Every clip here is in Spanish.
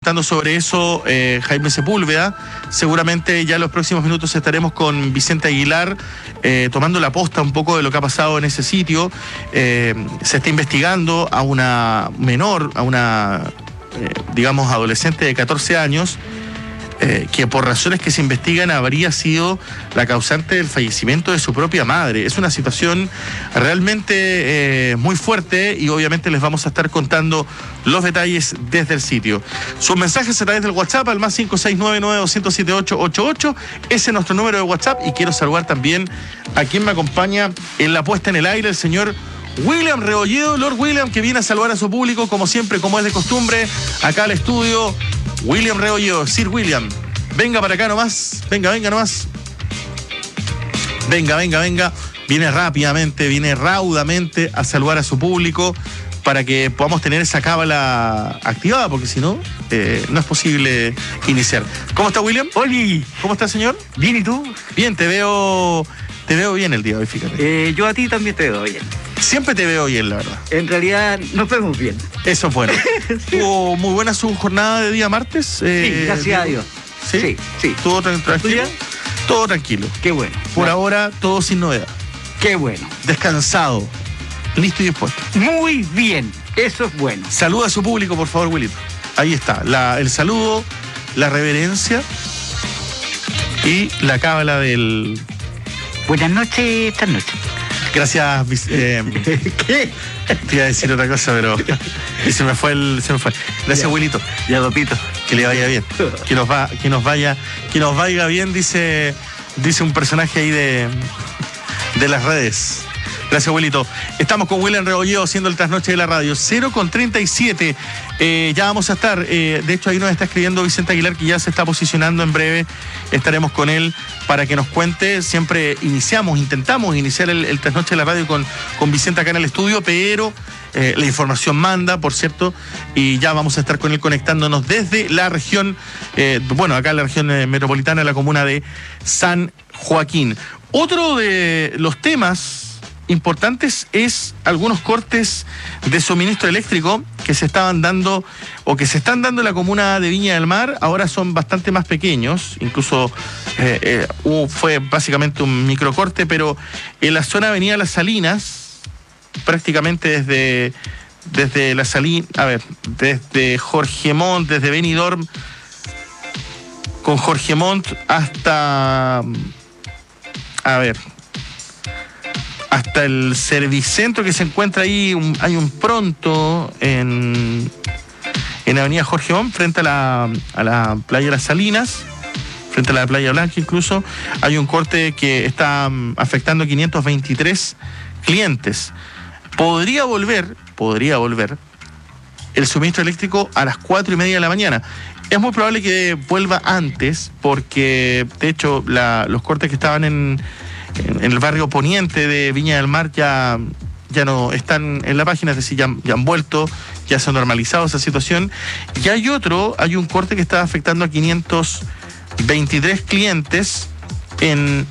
comentando sobre eso Jaime Sepúlveda. Seguramente ya en los próximos minutos estaremos con Vicente Aguilar tomando la posta un poco de lo que ha pasado en ese sitio. Se está investigando a una menor, a una, digamos, adolescente de 14 años, que por razones que se investigan habría sido la causante del fallecimiento de su propia madre. Es una situación realmente muy fuerte y obviamente les vamos a estar contando los detalles desde el sitio. Sus mensajes a través del WhatsApp al más 569-900-7888. Ese es nuestro número de WhatsApp y quiero saludar también a quien me acompaña en la puesta en el aire, el señor William Rebolledo, Lord William, que viene a saludar a su público, como siempre, como es de costumbre, acá al estudio. William Rebolledo, Sir William, venga para acá nomás, venga nomás. Venga. Viene rápidamente, viene raudamente a saludar a su público para que podamos tener esa cábala activada, porque si no, no es posible iniciar. ¿Cómo está, William? ¡Oli! ¿Cómo está, señor? Bien, ¿y tú? Bien, te veo bien el día de hoy, fíjate. Yo a ti también te veo bien. Siempre te veo bien, la verdad. En realidad nos vemos bien. Eso es bueno. ¿Tuvo muy buena su jornada de día martes? Sí, gracias a Dios. ¿Sí? Sí. ¿Todo tranquilo? Todo tranquilo. Qué bueno. Por ahora, todo sin novedad. Qué bueno. Descansado. Listo y dispuesto. Muy bien. Eso es bueno. Saluda a su público, por favor, Wilito. Ahí está. El saludo, la reverencia y la cábala del... Buenas noches, esta noche. Gracias, ¿Qué? te iba a decir otra cosa, pero se me fue. Gracias, Wilito. Ya, papito. Que le vaya bien. Que nos vaya bien, dice un personaje ahí de las redes. Gracias, abuelito. Estamos con William Rebolledo haciendo el trasnoche de la radio. 0:37. Ya vamos a estar. De hecho, ahí nos está escribiendo Vicente Aguilar, que ya se está posicionando en breve. Estaremos con él para que nos cuente. Siempre intentamos iniciar el trasnoche de la radio con Vicente acá en el estudio, pero la información manda, por cierto, y ya vamos a estar con él conectándonos desde la región, acá en la región metropolitana, la comuna de San Joaquín. Otro de los temas importantes es algunos cortes de suministro eléctrico que se estaban dando o que se están dando en la comuna de Viña del Mar. Ahora son bastante más pequeños, incluso fue básicamente un microcorte, pero en la zona Avenida Las Salinas, prácticamente desde la Salina, desde Jorge Montt, desde Benidorm, con Jorge Montt hasta hasta el Servicentro que se encuentra ahí. Hay un pronto en Avenida Jorge Montt, frente a la playa Las Salinas, frente a la playa Blanca incluso. Hay un corte que está afectando 523 clientes. Podría volver el suministro eléctrico a las 4:30 de la mañana. Es muy probable que vuelva antes, porque de hecho los cortes que estaban en el barrio poniente de Viña del Mar ya no están en la página, es decir, ya han vuelto, ya se ha normalizado esa situación. Y hay un corte que está afectando a 523 clientes en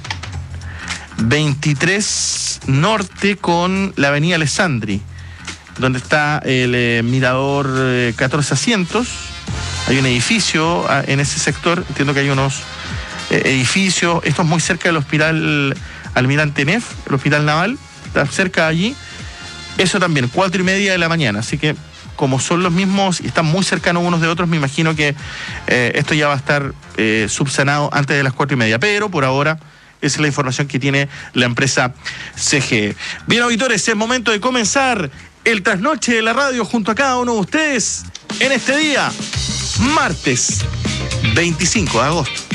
23 Norte con la avenida Alessandri, donde está el mirador 14 asientos. Hay un edificio en ese sector, entiendo que hay unos edificios. Esto es muy cerca del hospital Almirante Neff, el hospital naval, está cerca de allí. Eso también, 4:30 de la mañana, así que como son los mismos y están muy cercanos unos de otros, me imagino que esto ya va a estar subsanado antes de las 4:30, pero por ahora esa es la información que tiene la empresa CGE. Bien, auditores, es momento de comenzar el trasnoche de la radio junto a cada uno de ustedes en este día, martes 25 de agosto.